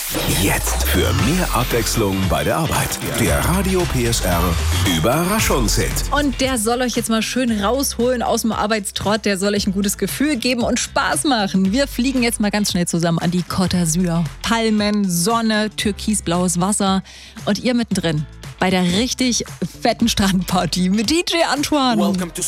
Jetzt für mehr Abwechslung bei der Arbeit. Der Radio PSR Überraschungshit. Und der soll euch jetzt mal schön rausholen aus dem Arbeitstrott. Der soll euch ein gutes Gefühl geben und Spaß machen. Wir fliegen jetzt mal ganz schnell zusammen an die Côte d'Azur. Palmen, Sonne, türkisblaues Wasser und ihr mittendrin bei der richtig fetten Strandparty mit DJ Antoine. Welcome to